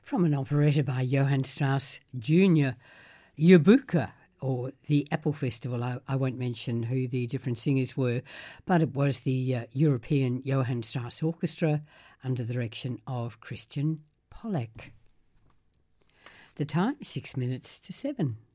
from an operetta by Johann Strauss Jr., Jabuka, or the Apple Festival. I won't mention who the different singers were, but it was the European Johann Strauss Orchestra under the direction of Christian Pollack. The time, 6 minutes to 7.